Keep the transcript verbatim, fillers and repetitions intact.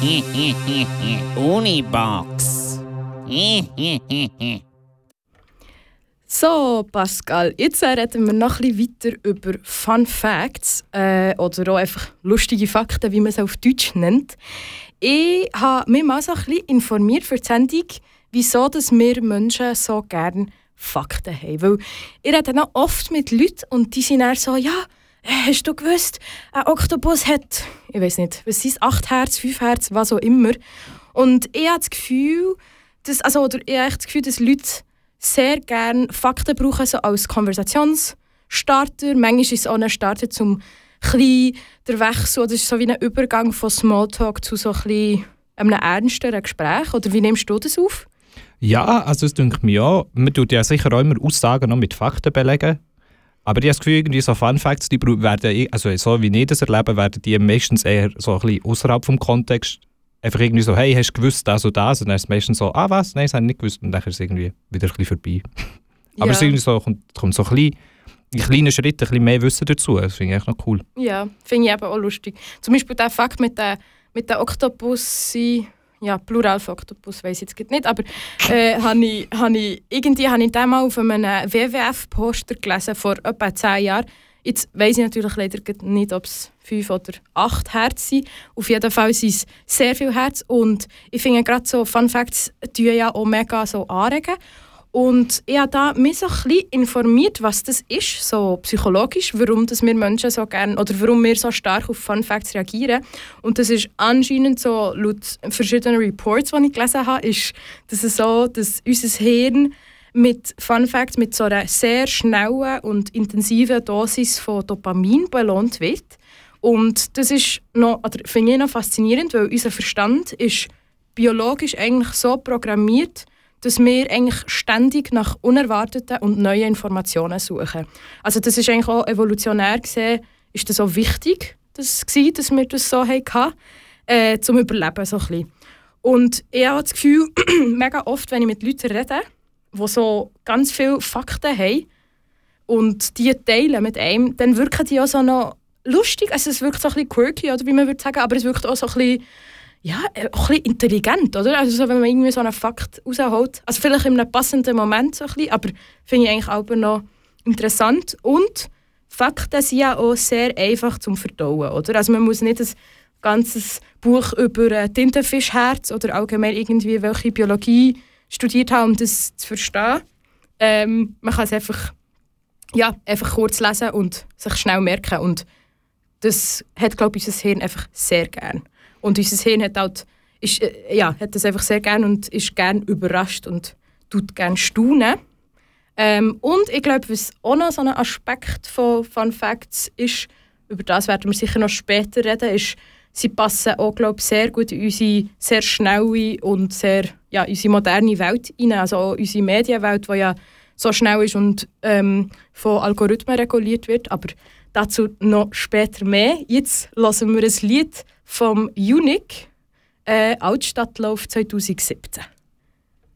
Unibox. So, Pascal, jetzt reden wir noch ein bisschen weiter über Fun Facts äh, oder auch einfach lustige Fakten, wie man es auf Deutsch nennt. Ich habe mich mal so ein bisschen informiert für die Sendung, wieso dass wir Menschen so gerne Fakten haben. Weil ich rede noch oft mit Leuten und die sind dann so, ja, hast du gewusst, ein Oktopus hat, ich weiß nicht, was sind acht Herz, fünf Herz, was auch immer. Und ich habe das Gefühl, dass, also, oder ich habe das Gefühl, dass Leute sehr gerne Fakten brauchen, so als Konversationsstarter. Manchmal ist es auch ein Starter zum klein der Wechsel, oder ist so wie ein Übergang von Smalltalk zu so ein einem ernsteren Gespräch. Oder wie nimmst du das auf? Ja, also es denke mir ja, man tut ja sicher auch immer Aussagen noch mit Fakten belegen. Aber ich habe das Gefühl, irgendwie so Fun Facts, die werden, also so wie ich das erlebe, werden die meistens eher so ein bisschen außerhalb vom Kontext. Einfach irgendwie so, hey, hast du gewusst, das und das? Und dann ist es meistens so, ah was, nein, das habe ich nicht gewusst. Und dann ist es irgendwie wieder ein bisschen vorbei. Aber Ja. es ist irgendwie so, kommt, kommt so ein bisschen, in kleinen Schritten ein bisschen mehr Wissen dazu. Das finde ich echt noch cool. Ja, finde ich eben auch lustig. Zum Beispiel der Fakt mit den mit den Oktopus, ja, Plural von Oktopus, weiss ich jetzt nicht, aber äh, habe ich, hab ich, irgendwie habe ich den mal auf einem W W F-Poster gelesen, vor etwa zehn Jahren. Jetzt weiss ich natürlich leider nicht, ob es fünf oder acht Herz sind. Auf jeden Fall sind es sehr viele Herz. Und ich finde gerade so Fun Facts tun ja auch mega so anregen. Und ich habe da mich so ein bisschen informiert, was das ist, so psychologisch, warum das wir Menschen so gerne oder warum wir so stark auf Fun Facts reagieren. Und das ist anscheinend so, laut verschiedenen Reports, die ich gelesen habe, ist das so, dass unser Hirn mit Fun Facts mit so einer sehr schnellen und intensiven Dosis von Dopamin belohnt wird. Und das ist noch, oder finde ich noch faszinierend, weil unser Verstand ist biologisch eigentlich so programmiert, dass wir eigentlich ständig nach unerwarteten und neuen Informationen suchen. Also das ist eigentlich auch evolutionär gesehen, ist das auch wichtig, dass, gewesen, dass wir das so hatten, äh, zum Überleben so ein bisschen. Und ich habe das Gefühl, mega oft, wenn ich mit Leuten rede, die so ganz viele Fakten haben und die teilen mit einem, dann wirken die auch so noch lustig. Also es wirkt so ein bisschen quirky, oder wie man würde sagen, aber es wirkt auch so ein bisschen, ja, auch ein bisschen intelligent, oder? Also so, wenn man irgendwie so einen Fakt rausholt. Also vielleicht in einem passenden Moment so ein bisschen, aber finde ich eigentlich auch noch interessant. Und Fakten sind ja auch sehr einfach zum Verdauen, oder? Also man muss nicht ein ganzes Buch über ein Tintenfischherz oder allgemein irgendwie welche Biologie studiert haben, um das zu verstehen. Ähm, man kann es einfach, ja, einfach kurz lesen und sich schnell merken. Und das hat, glaube ich, unser Hirn einfach sehr gern. Und unser Hirn hat, halt, ist, äh, ja, hat das einfach sehr gern und ist gern überrascht und tut gern staunen. Ähm, und ich glaube, was auch noch so ein Aspekt von Fun Facts ist, über das werden wir sicher noch später reden, ist, sie passen auch, glaube ich, sehr gut in unsere sehr schnelle und sehr, ja, unsere moderne Welt hinein. Also auch unsere Medienwelt, die ja so schnell ist und ähm, von Algorithmen reguliert wird. Aber dazu noch später mehr. Jetzt hören wir ein Lied vom Unique, äh, Altstadtlauf zwanzig siebzehn.